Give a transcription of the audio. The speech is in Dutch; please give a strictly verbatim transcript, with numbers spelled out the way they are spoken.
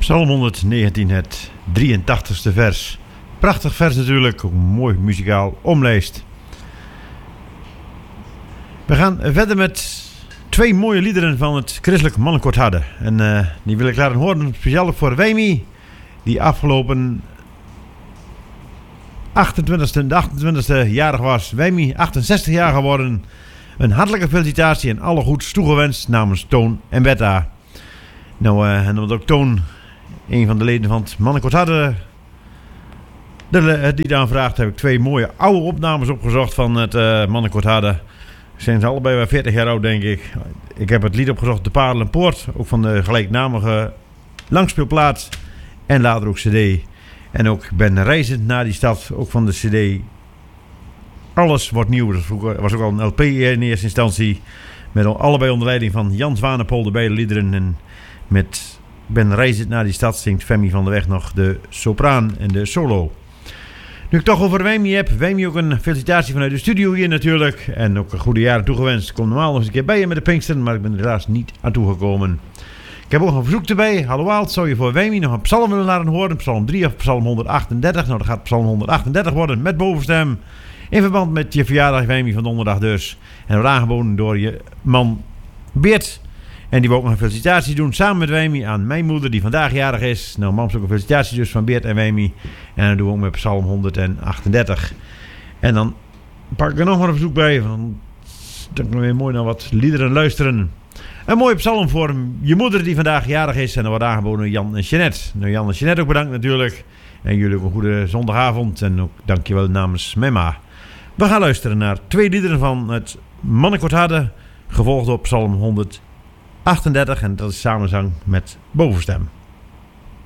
Psalm honderdnegentien, het drieëntachtigste vers. Prachtig vers natuurlijk, ook mooi muzikaal omlijst. We gaan verder met twee mooie liederen van het christelijk mannenkoor Harde. En uh, die wil ik laten horen, speciaal voor Wemi, die afgelopen achtentwintigste, de achtentwintigste jarig was. Wemi, achtenzestig jaar geworden. Een hartelijke felicitatie en alle goeds toegewenst namens Toon en Betta. Nou, uh, en omdat ook Toon, een van de leden van het mannenkoor Harde, die dan vraagt, heb ik twee mooie oude opnames opgezocht van het uh, mannenkoor Harde. Zijn ze allebei wel veertig jaar oud, denk ik. Ik heb het lied opgezocht, De Paardenpoort, ook van de gelijknamige langspeelplaat en later ook cd. En ook Ben reizend naar die stad, ook van de cd Alles wordt nieuw. Dat was ook al een L P in eerste instantie, met allebei onder leiding van Jan Zwanenpol, de beide liederen. En met Ben reizend naar die stad zingt Femi van der Weg nog de sopraan en de solo. Nu ik toch over Wemi heb, Wemi ook een felicitatie vanuit de studio hier natuurlijk. En ook een goede jaren toegewenst. Ik kom normaal nog eens een keer bij je met de Pinksteren, maar ik ben er helaas niet aan toegekomen. Ik heb ook een verzoek erbij. Hallo, zou je voor Wemi nog een psalm willen laten horen? Psalm drie of psalm honderdachtendertig. Nou, dat gaat psalm honderdachtendertig worden met bovenstem. In verband met je verjaardag, Wemi, van donderdag dus. En wordt aangeboden door je man Beert. En die wil ook nog een felicitatie doen samen met Wemi aan mijn moeder die vandaag jarig is. Nou, mam is ook een felicitatie dus van Beert en Wemi. En dan doen we ook met psalm honderdachtendertig. En dan pak ik er nog maar een verzoek bij. Dan kan ik nog weer mooi naar wat liederen luisteren. Een mooie psalm voor je moeder die vandaag jarig is. En dan wordt aangeboden door Jan en Jeanette. Nou, Jan en Jeanette ook bedankt natuurlijk. En jullie ook een goede zondagavond. En ook dankjewel namens Memma. We gaan luisteren naar twee liederen van het mannenkoor Harde. Gevolgd op psalm honderdachtendertig. En dat is samenzang met bovenstem.